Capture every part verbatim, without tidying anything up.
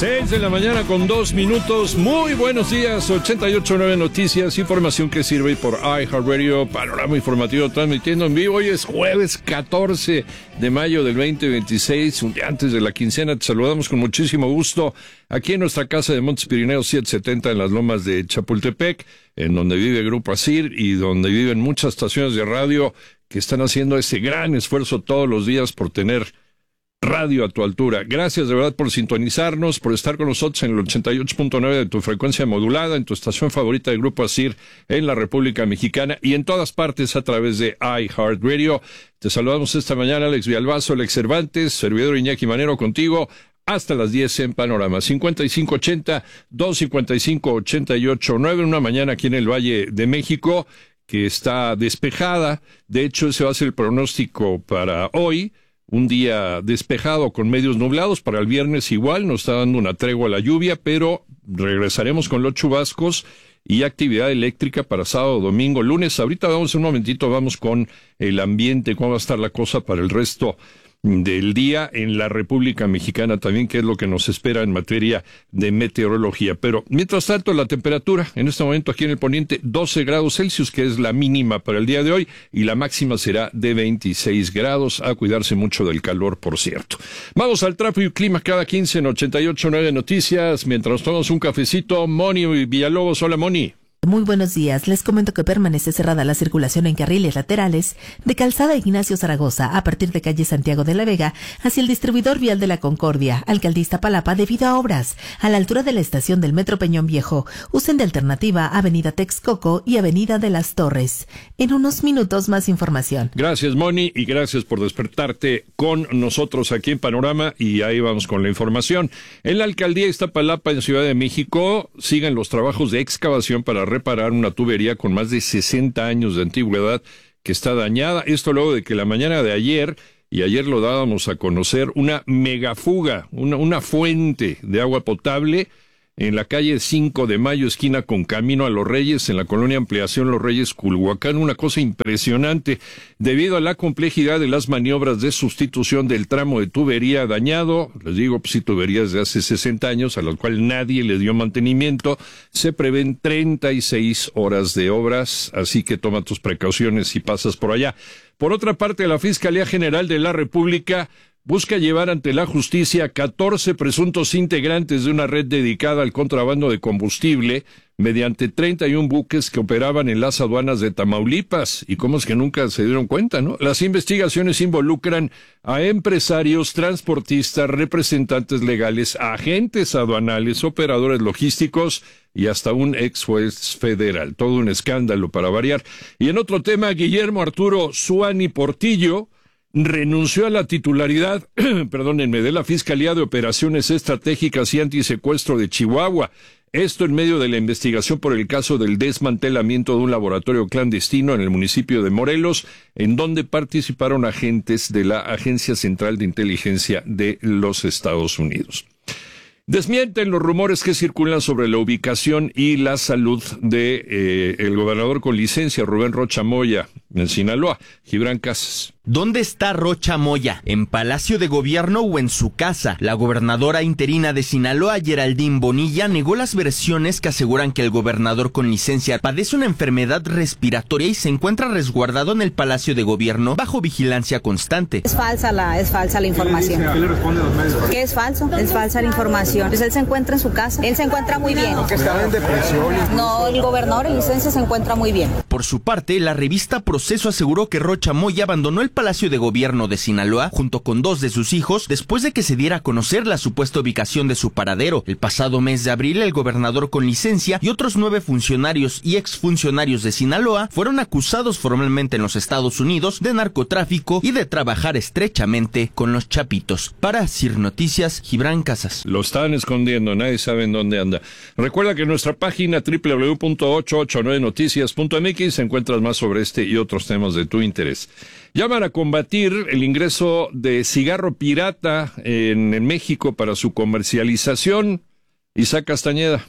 Seis de la mañana con dos minutos. Muy buenos días. ochenta y ocho punto nueve Noticias, información que sirve por iHeartRadio, panorama informativo transmitiendo en vivo. Hoy es jueves catorce de mayo del veinte veintiséis, un día antes de la quincena. Te saludamos con muchísimo gusto aquí en nuestra casa de Montes Pirineos setecientos setenta en las lomas de Chapultepec, en donde vive Grupo Asir y donde viven muchas estaciones de radio que están haciendo ese gran esfuerzo todos los días por tener radio a tu altura. Gracias de verdad por sintonizarnos, por estar con nosotros en el ochenta y ocho punto nueve de tu frecuencia modulada, en tu estación favorita del Grupo Asir en la República Mexicana y en todas partes a través de iHeartRadio. Te saludamos esta mañana, Alex Villalbazo, Alex Cervantes, servidor Iñaki Manero contigo hasta las diez en Panorama. cincuenta y cinco ochenta, dos cincuenta y cinco, ochenta y ocho nueve, una mañana aquí en el Valle de México que está despejada. De hecho, ese va a ser el pronóstico para hoy. Un día despejado con medios nublados. Para el viernes igual, nos está dando una tregua a la lluvia, pero regresaremos con los chubascos y actividad eléctrica para sábado, domingo, lunes. Ahorita vamos un momentito, vamos con el ambiente, cómo va a estar la cosa para el resto del día en la República Mexicana también, que es lo que nos espera en materia de meteorología. Pero mientras tanto, la temperatura en este momento aquí en el poniente, doce grados Celsius, que es la mínima para el día de hoy, y la máxima será de veintiséis grados. A cuidarse mucho del calor, por cierto. Vamos al tráfico y clima cada quince en ochenta y ocho punto nueve Noticias. Mientras tomamos un cafecito, Moni Villalobos. Hola, Moni. Muy buenos días. Les comento que permanece cerrada la circulación en carriles laterales de Calzada Ignacio Zaragoza a partir de calle Santiago de la Vega hacia el distribuidor vial de la Concordia, Alcaldía Iztapalapa, debido a obras a la altura de la estación del Metro Peñón Viejo. Usen de alternativa Avenida Texcoco y Avenida de las Torres. En unos minutos más información. Gracias, Moni, y gracias por despertarte con nosotros aquí en Panorama, y ahí vamos con la información. En la Alcaldía Iztapalapa, en Ciudad de México, siguen los trabajos de excavación para reparar una tubería con más de sesenta años de antigüedad que está dañada. Esto luego de que la mañana de ayer, y ayer lo dábamos a conocer, una megafuga, una, una fuente de agua potable en la calle cinco de mayo, esquina con Camino a Los Reyes, en la colonia Ampliación Los Reyes, Culhuacán. Una cosa impresionante, debido a la complejidad de las maniobras de sustitución del tramo de tubería dañado. Les digo, pues sí, tuberías de hace sesenta años, a las cuales nadie le dio mantenimiento. Se prevén treinta y seis horas de obras, así que toma tus precauciones si pasas por allá. Por otra parte, la Fiscalía General de la República busca llevar ante la justicia catorce presuntos integrantes de una red dedicada al contrabando de combustible mediante treinta y un buques que operaban en las aduanas de Tamaulipas. ¿Y cómo es que nunca se dieron cuenta, no? Las investigaciones involucran a empresarios, transportistas, representantes legales, agentes aduanales, operadores logísticos y hasta un ex juez federal. Todo un escándalo para variar. Y en otro tema, Guillermo Arturo Zuani Portillo renunció a la titularidad, perdónenme, de la Fiscalía de Operaciones Estratégicas y Antisecuestro de Chihuahua. Esto en medio de la investigación por el caso del desmantelamiento de un laboratorio clandestino en el municipio de Morelos, en donde participaron agentes de la Agencia Central de Inteligencia de los Estados Unidos. Desmienten los rumores que circulan sobre la ubicación y la salud de eh, el gobernador con licencia, Rubén Rocha Moya, en Sinaloa. Gibran Casas. ¿Dónde está Rocha Moya? ¿En Palacio de Gobierno o en su casa? La gobernadora interina de Sinaloa, Geraldine Bonilla, negó las versiones que aseguran que el gobernador con licencia padece una enfermedad respiratoria y se encuentra resguardado en el Palacio de Gobierno bajo vigilancia constante. Es falsa la, es falsa la información. ¿Qué le responde a los medios? Que es falso, es falsa la información. Pues él se encuentra en su casa, él se encuentra muy bien. ¿Que estaba en depresión? No, el gobernador en licencia se encuentra muy bien. Por su parte, la revista Proceso aseguró que Rocha Moya abandonó el Palacio de Gobierno de Sinaloa junto con dos de sus hijos después de que se diera a conocer la supuesta ubicación de su paradero. El pasado mes de abril, el gobernador con licencia y otros nueve funcionarios y exfuncionarios de Sinaloa fueron acusados formalmente en los Estados Unidos de narcotráfico y de trabajar estrechamente con los chapitos. Para Sir Noticias, Gibran Casas. Lo están escondiendo, nadie sabe en dónde anda. Recuerda que en nuestra página doble u doble u doble u punto ochocientos ochenta y nueve noticias punto m x encuentras más sobre este y otros temas de tu interés. Llaman a combatir el ingreso de cigarro pirata en, en México para su comercialización. Isaac Castañeda.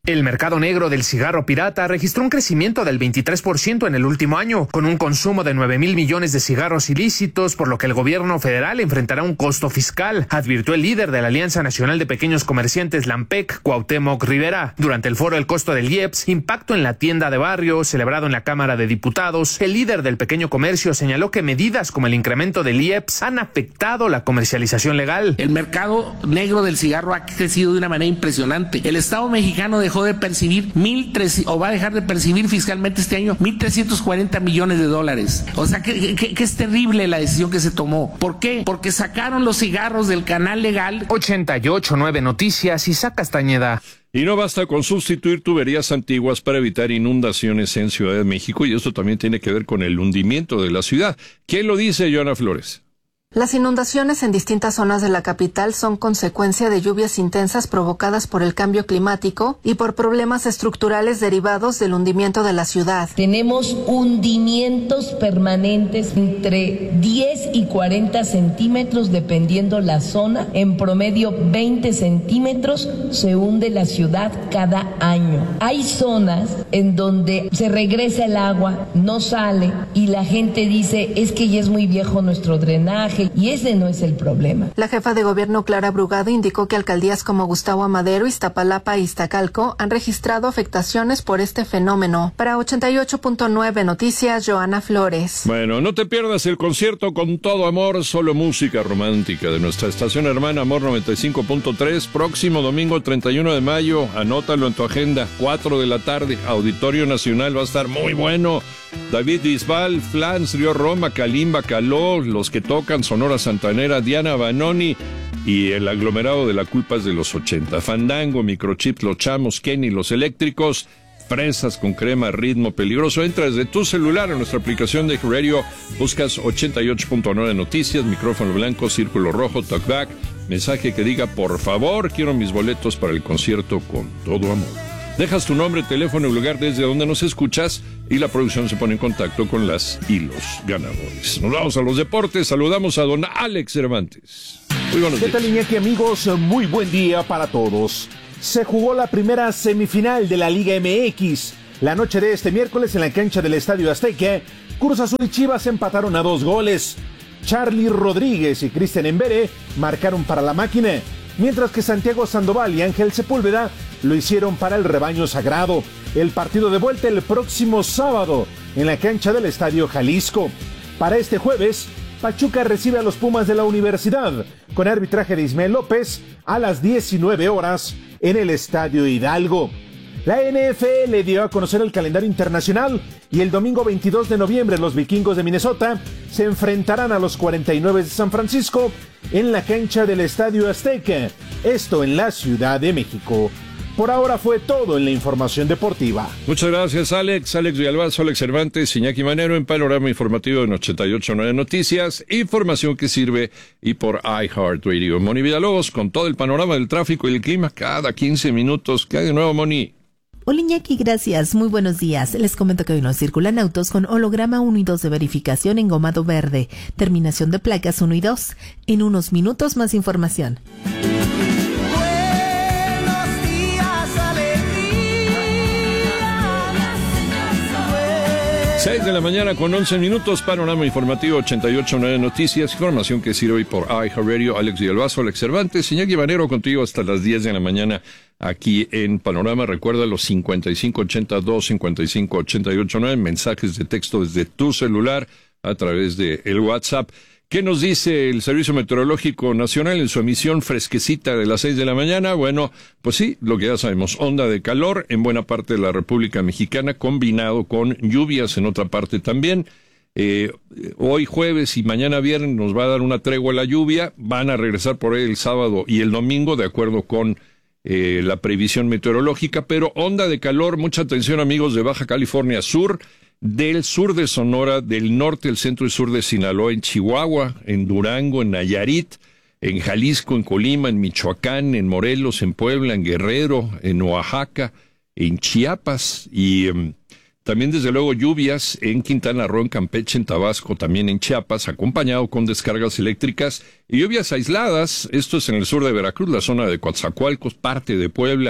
El mercado negro del cigarro pirata registró un crecimiento del veintitrés por ciento en el último año, con un consumo de nueve mil millones de cigarros ilícitos, por lo que el gobierno federal enfrentará un costo fiscal, advirtió el líder de la Alianza Nacional de Pequeños Comerciantes, Lampec, Cuauhtémoc Rivera. Durante el foro El costo del I E P S, impacto en la tienda de barrio, celebrado en la Cámara de Diputados, el líder del pequeño comercio señaló que medidas como el incremento del I E P S han afectado la comercialización legal. El mercado negro del cigarro ha crecido de una manera impresionante. El Estado mexicano dejó de percibir mil tres o va a dejar de percibir fiscalmente este año mil trescientos cuarenta millones de dólares. O sea que, que, que es terrible la decisión que se tomó. ¿Por qué? Porque sacaron los cigarros del canal legal. ochenta y ocho punto nueve Noticias, Isaac Castañeda. Y no basta con sustituir tuberías antiguas para evitar inundaciones en Ciudad de México, y esto también tiene que ver con el hundimiento de la ciudad. ¿Quién lo dice, Joana Flores? Las inundaciones en distintas zonas de la capital son consecuencia de lluvias intensas provocadas por el cambio climático y por problemas estructurales derivados del hundimiento de la ciudad. Tenemos hundimientos permanentes entre diez y cuarenta centímetros dependiendo la zona. En promedio veinte centímetros se hunde la ciudad cada año. Hay zonas en donde se regresa el agua, no sale y la gente dice es que ya es muy viejo nuestro drenaje. Y ese no es el problema. La jefa de gobierno Clara Brugado indicó que alcaldías como Gustavo Amadero, Iztapalapa e Iztacalco han registrado afectaciones por este fenómeno. Para ochenta y ocho punto nueve Noticias, Joana Flores. Bueno, no te pierdas el concierto Con Todo Amor, solo música romántica de nuestra estación hermana Amor noventa y cinco punto tres, próximo domingo treinta y uno de mayo, anótalo en tu agenda, cuatro de la tarde, Auditorio Nacional, va a estar muy bueno. David Bisbal, Flans, Río Roma, Kalimba, Caló, los que tocan Sonora Santanera, Diana Banoni y el aglomerado de La Culpa es de los ochenta. Fandango, Microchip, Los Chamos, Kenny, Los Eléctricos, Fresas con Crema, Ritmo Peligroso. Entra desde tu celular en nuestra aplicación de radio, buscas ochenta y ocho punto nueve Noticias, micrófono blanco, círculo rojo, talkback, mensaje que diga por favor, quiero mis boletos para el concierto Con Todo Amor. Dejas tu nombre, teléfono y lugar desde donde nos escuchas y la producción se pone en contacto con las y los ganadores. Nos vamos a los deportes. Saludamos a don Alex Cervantes. Muy buenos días. ¿Qué tal, Iñaki, amigos? Muy buen día para todos. Se jugó la primera semifinal de la Liga M X. La noche de este miércoles en la cancha del Estadio Azteca, Cruz Azul y Chivas empataron a dos goles. Charly Rodríguez y Cristian Embere marcaron para la máquina, mientras que Santiago Sandoval y Ángel Sepúlveda lo hicieron para el rebaño sagrado. El partido de vuelta el próximo sábado en la cancha del Estadio Jalisco. Para este jueves, Pachuca recibe a los Pumas de la Universidad con arbitraje de Ismael López a las diecinueve horas en el Estadio Hidalgo. La N F L dio a conocer el calendario internacional y el domingo veintidós de noviembre los Vikingos de Minnesota se enfrentarán a los cuarenta y nueve de San Francisco en la cancha del Estadio Azteca, esto en la Ciudad de México. Por ahora fue todo en la información deportiva. Muchas gracias, Alex. Alex Villalbazo, Alex Cervantes, Iñaki Manero en Panorama Informativo en ochenta y ocho punto nueve Noticias. Información que sirve y por iHeartRadio. Moni Villalobos con todo el panorama del tráfico y el clima cada quince minutos. ¿Qué hay de nuevo, Moni? Hola Iñaki, gracias. Muy buenos días. Les comento que hoy nos circulan autos con holograma uno y dos de verificación engomado verde. Terminación de placas uno y dos. En unos minutos más información. seis de la mañana con once minutos, Panorama Informativo ochenta y ocho punto nueve Noticias, información que sirve hoy por iHeartRadio. Alex Villalbazo, Alex Cervantes, Iñaki Manero contigo hasta las diez de la mañana aquí en Panorama. Recuerda los cincuenta y cinco ochenta y dos, cincuenta y cinco ochenta y ocho nueve, mensajes de texto desde tu celular a través de el WhatsApp. ¿Qué nos dice el Servicio Meteorológico Nacional en su emisión fresquecita de las seis de la mañana? Bueno, pues sí, lo que ya sabemos, onda de calor en buena parte de la República Mexicana, combinado con lluvias en otra parte también. Eh, hoy jueves y mañana viernes nos va a dar una tregua la lluvia, van a regresar por ahí el sábado y el domingo, de acuerdo con eh, la previsión meteorológica, pero onda de calor, mucha atención amigos de Baja California Sur, del sur de Sonora, del norte, el centro y sur de Sinaloa, en Chihuahua, en Durango, en Nayarit, en Jalisco, en Colima, en Michoacán, en Morelos, en Puebla, en Guerrero, en Oaxaca, en Chiapas y um, también desde luego lluvias en Quintana Roo, en Campeche, en Tabasco, también en Chiapas, acompañado con descargas eléctricas y lluvias aisladas. Esto es en el sur de Veracruz, la zona de Coatzacoalcos, parte de Puebla.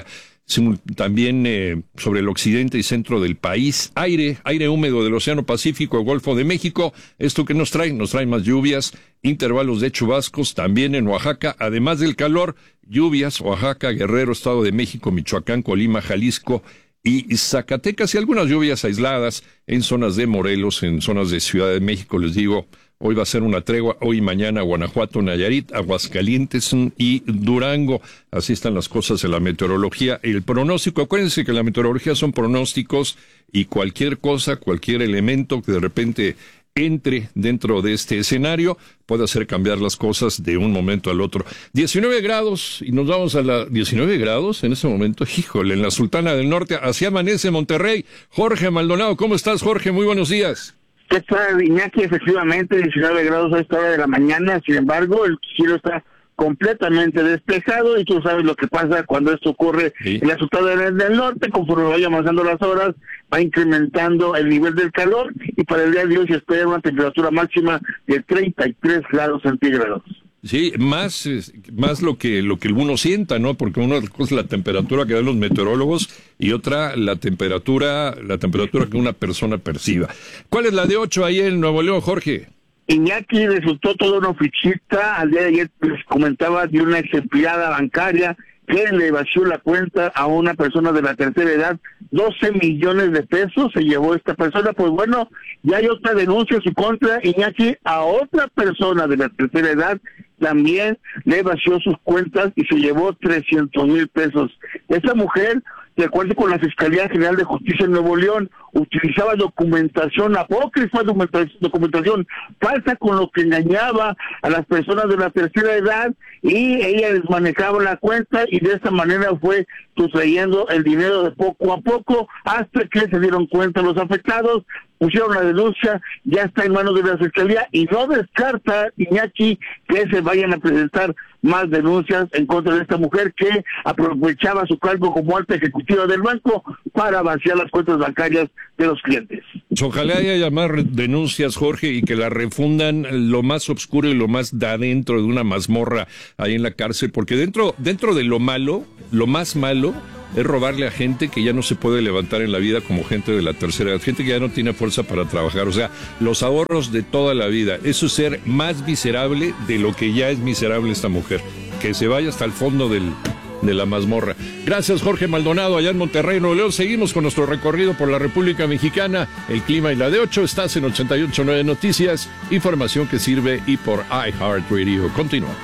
también eh, sobre el occidente y centro del país. Aire, aire húmedo del Océano Pacífico, Golfo de México. ¿Esto que nos trae? Nos trae más lluvias, intervalos de chubascos, también en Oaxaca, además del calor, lluvias, Oaxaca, Guerrero, Estado de México, Michoacán, Colima, Jalisco y Zacatecas, y algunas lluvias aisladas en zonas de Morelos, en zonas de Ciudad de México. Les digo, hoy va a ser una tregua, hoy y mañana Guanajuato, Nayarit, Aguascalientes y Durango. Así están las cosas en la meteorología. El pronóstico, acuérdense que la meteorología son pronósticos y cualquier cosa, cualquier elemento que de repente entre dentro de este escenario puede hacer cambiar las cosas de un momento al otro. diecinueve grados, y nos vamos a la... diecinueve grados en este momento, híjole, en la Sultana del Norte, así amanece Monterrey. Jorge Maldonado, ¿cómo estás, Jorge? Muy buenos días. ¿Qué tal, Iñaki? Efectivamente, diecinueve grados a esta hora de la mañana, sin embargo, el cielo está completamente despejado y tú sabes lo que pasa cuando esto ocurre sí. en la Sultana del Norte. Conforme vayan avanzando las horas, va incrementando el nivel del calor y para el día de hoy se espera una temperatura máxima de treinta y tres grados centígrados. Sí, más más lo que lo que uno sienta, ¿no? Porque una cosa es la temperatura que dan los meteorólogos y otra la temperatura la temperatura que una persona perciba. ¿Cuál es la de ocho ahí en Nuevo León, Jorge? Iñaki, resultó toda una fichita. Al día de ayer les comentaba de una ex empleada bancaria que le vació la cuenta a una persona de la tercera edad, doce millones de pesos se llevó esta persona. Pues bueno, ya hay otra denuncia en su contra, Iñaki, a otra persona de la tercera edad también le vació sus cuentas y se llevó trescientos mil pesos. Esa mujer, de acuerdo con la Fiscalía General de Justicia en Nuevo León, utilizaba documentación apócrifa, documentación falsa, con lo que engañaba a las personas de la tercera edad y ella les manejaba la cuenta y de esta manera fue sustrayendo el dinero de poco a poco hasta que se dieron cuenta los afectados, pusieron la denuncia, ya está en manos de la Fiscalía y no descarta, Iñaki, que se vayan a presentar más denuncias en contra de esta mujer que aprovechaba su cargo como alta ejecutiva del banco para vaciar las cuentas bancarias de los clientes. Ojalá haya más denuncias, Jorge, y que la refundan lo más oscuro y lo más de adentro de una mazmorra ahí en la cárcel, porque dentro dentro de lo malo, lo más malo es robarle a gente que ya no se puede levantar en la vida, como gente de la tercera edad, gente que ya no tiene fuerza para trabajar, o sea, los ahorros de toda la vida. Eso es ser más miserable de lo que ya es miserable esta mujer. Que se vaya hasta el fondo del, de la mazmorra. Gracias, Jorge Maldonado, allá en Monterrey, Nuevo León. Seguimos con nuestro recorrido por la República Mexicana, el clima y la de ocho. Estás en ochenta y ocho punto nueve Noticias, información que sirve y por iHeartRadio. Continuamos.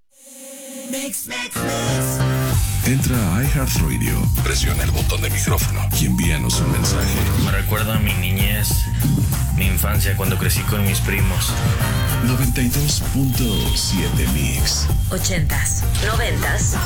Mix, mix, mix. Entra a iHeartRadio, presiona el botón de micrófono y envíanos un mensaje. Me recuerda a mi niñez, mi infancia cuando crecí con mis primos. noventa y dos punto siete Mix. Ochentas, noventas.